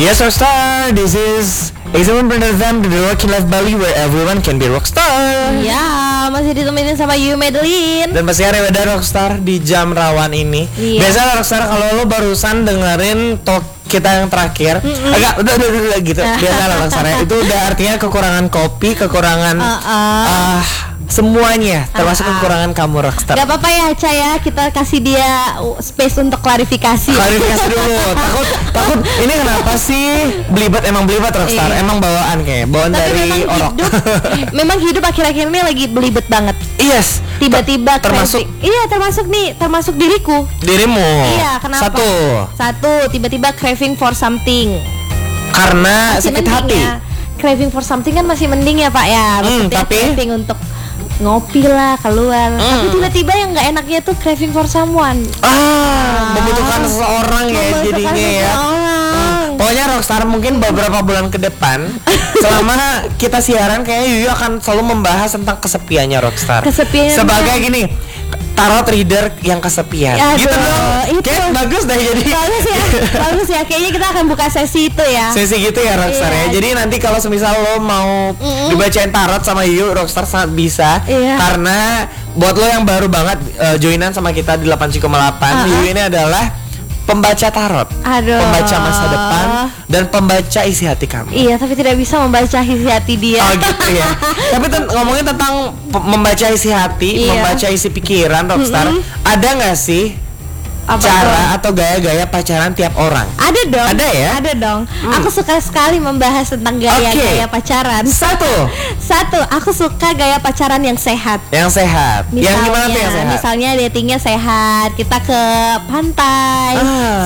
Yes, Rockstar. This is Examen Them to the Rocking Life Bali, where everyone can be rockstar. Ya, masih ditemenin sama Yu Madeline. Dan masih ada Rockstar di jam rawan ini. Iya. Biasa Rockstar kalau lo barusan dengerin talk kita yang terakhir, agak udah gitu. Biasa Rockstar ya. Itu udah artinya kekurangan kopi, kekurangan semuanya, termasuk kekurangan kamu Rockstar. Gak apa-apa ya Ca ya, kita kasih dia space untuk klarifikasi. Klarifikasi dulu. Takut ini kenapa sih belibet Rockstar? Iya. Emang bawaan kayak bawaan Tapi dari orok. memang hidup akhir-akhir ini lagi belibet banget. Yes. Tiba-tiba termasuk craving. Iya, termasuk diriku. Dirimu. Iya, kenapa? Satu, tiba-tiba craving for something. Karena Masih sakit mending hati. Ya. Craving for something kan masih mending ya Pak ya. Maksudnya tapi craving untuk ngopi lah keluar. Tapi tiba-tiba yang nggak enaknya tuh craving for someone. Membutuhkan seseorang ya jadinya ya. Pokoknya Rockstar mungkin beberapa bulan ke depan selama kita siaran kayaknya Yuyu akan selalu membahas tentang kesepiannya Rockstar. Kesepian. Sebagai gini, tarot reader yang kesepian. Aduh, gitu dong. itu. Kayak bagus dah jadi. Bagus ya. Kayaknya kita akan buka sesi itu ya. Sesi gitu ya Rockstar ya. Jadi nanti kalau semisal lo mau dibacain tarot sama Yuyu, Rockstar sangat bisa. Karena buat lo yang baru banget joinan sama kita di 8,8, Yuyu ini adalah pembaca tarot, pembaca masa depan, dan pembaca isi hati kamu. Iya, tapi tidak bisa membaca isi hati dia. Oh gitu ya. Tapi ngomongin tentang membaca isi hati, membaca isi pikiran, Rockstar, ada nggak sih cara atau gaya-gaya pacaran tiap orang? Ada dong. Ada ya? Ada dong. Aku suka sekali membahas tentang gaya-gaya pacaran. Satu, aku suka gaya pacaran yang sehat. Yang sehat. Misalnya, yang gimana tuh yang sehat? Misalnya datingnya sehat, kita ke pantai,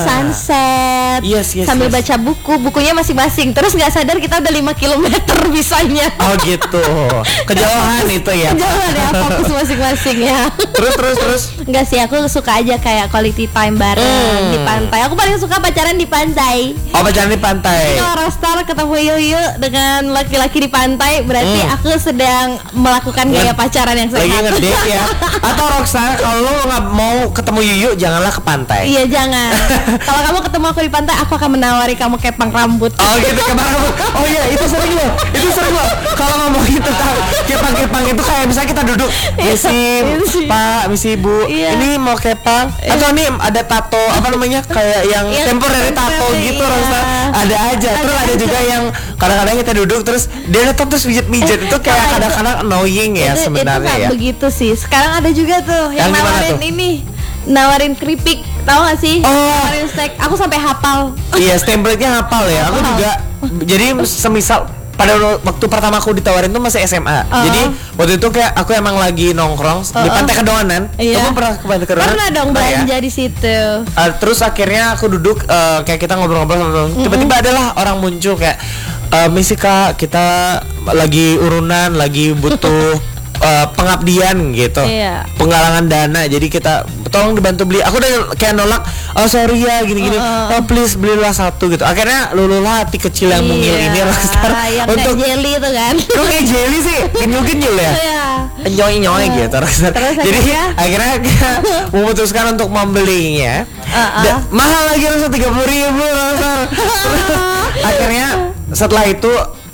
sunset, sambil baca bukunya masing-masing. Terus nggak sadar kita udah 5 km bisanya. Oh gitu. Kejauhan itu ya. Kejauhan ya, fokus masing-masing ya. Terus. Enggak sih, aku suka aja kayak quality time bareng di pantai. Aku paling suka pacaran di pantai. Oh, pacaran di pantai. Kalau Rockstar ketemu Yuyu dengan laki-laki di pantai, berarti aku sedang melakukan gaya pacaran yang sehat. Lagi ngedate ya. Atau Rockstar, kalau lo nggak mau ketemu Yuyu, janganlah ke pantai. Iya, jangan. Kalau kamu ketemu aku di pantai, aku akan menawari kamu kepang rambut. Oh gitu, kepang rambut. Oh iya, itu sering loh. Kalau ngomongin tentang kepang-kepang itu kayak misalnya kita duduk, misi Pak, misi Bu, ini mau kepang atau nih ada tato apa namanya kayak yang temporary tato gitu, Rockstar. Ada aja. Terus ada juga yang kadang-kadang kita duduk terus dia datang terus mijet-mijet, itu kayak kadang-kadang annoying ya sebenarnya ya. Begitu sih. Sekarang ada juga tuh yang nawarin ini, nawarin keripik, tahu gak sih? Nawarin steak. Aku sampai hafal. Iya, template-nya hafal ya. Aku juga. Jadi semisal pada waktu pertama aku ditawarin tuh masih SMA. Jadi waktu itu kayak aku emang lagi nongkrong di Pantai Kedonganan. Kamu pernah ke Pantai Kedonganan? Pernah dong, belanja di situ. Terus akhirnya aku duduk kayak kita ngobrol-ngobrol, tiba-tiba adalah orang muncul kayak misi Kak, kita lagi urunan, lagi butuh pengabdian gitu, penggalangan dana, jadi kita tolong dibantu beli. Aku udah kayak nolak, oh sorry ya gini-gini, oh please belilah satu gitu. Akhirnya lululah hati kecil yang mungil ini Rockstar untuk jelly itu kan. Kok kayak jelly sih, genyul-genyul ya, nyoy gitu Rockstar. Jadi akhirnya kita memutuskan untuk membelinya. Mahal lagi Rockstar, 30.000 Rockstar. Akhirnya setelah itu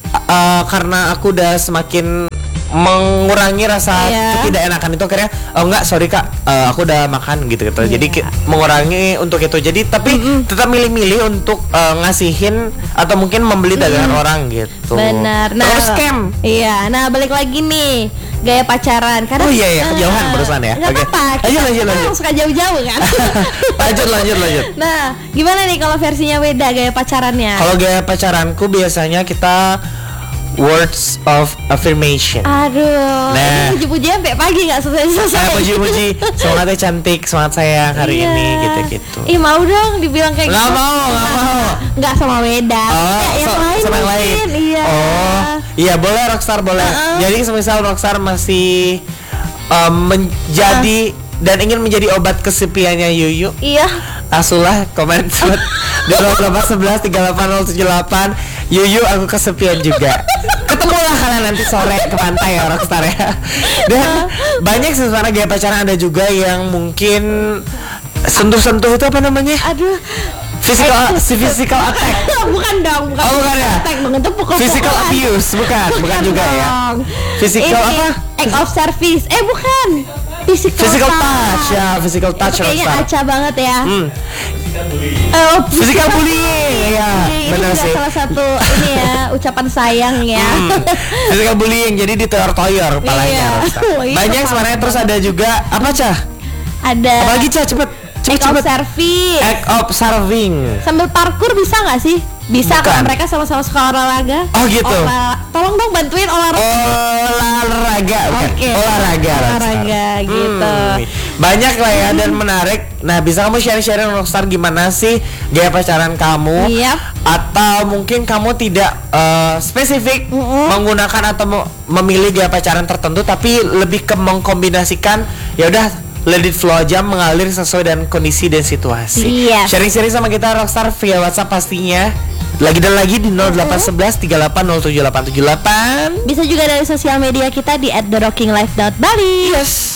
karena aku udah semakin mengurangi rasa ketidakenakan itu, akhirnya enggak sorry Kak, aku udah makan gitu. Jadi mengurangi untuk itu. Jadi tapi tetap milih-milih untuk ngasihin atau mungkin membeli dagangan orang gitu. Benar. Nah, terus scam. Iya. Nah, balik lagi nih gaya pacaran. Karena kejauhan barusan ya. Gak apa-apa. Lanjut. Suka jauh-jauh kan. lanjut. Nah, gimana nih kalau versinya Weda gaya pacarannya? Kalau gaya pacaranku biasanya kita words of affirmation. Aduh, puji-puji sampai pagi nggak selesai. Puji-puji, semangatnya cantik, semangat sayang hari ini gitu. Ih, mau dong dibilang kayak nggak gitu. Mau. Nggak sama Weda. Sama yang lain. Iya. Iya boleh Rockstar boleh. Jadi semisal Rockstar masih menjadi dan ingin menjadi obat kesepiannya Yuyu. Iya. Asulah komen di 0811380878. Yuyu, aku kesepian juga. Ketemulah kalian nanti sore ke pantai ya Rockstar ya. Dan banyak sebenarnya gaya pacaran, ada juga yang mungkin sentuh-sentuh itu apa namanya? Aduh, Physical attack. Bukan dong, bukan. Oh, bukan ya? Attack dong, itu pukul. Physical abuse, bukan juga ya. Physical apa? Act of service. Bukan. Physical touch ya, physical touch. Kayaknya acah banget ya. Physical bullying ya, benar sih. Salah satu ini ya ucapan sayang ya. Physical bullying, jadi ditoyor-toyor palanya. Banyak sebenarnya. Terus ada juga apa Cah? Ada. Apalagi Cah, cepet. Act of serving. Sambil parkour bisa nggak sih? Bisa kalau mereka sama-sama suka olahraga. Oh gitu. Tolong dong bantuin olahraga. Okay. Olahraga gitu. Banyak lah ya dan menarik. Nah, bisa kamu share-share Rockstar gimana sih gaya pacaran kamu? Yep. Atau mungkin kamu tidak spesifik menggunakan atau memilih gaya pacaran tertentu, tapi lebih ke mengkombinasikan. Ya udah, let it flow aja, mengalir sesuai dengan kondisi dan situasi. Sharing-sharing sama kita Rockstar via WhatsApp pastinya. Lagi di 0811 3807 878. Bisa juga dari sosial media kita di @therockinglife.bali. Yes.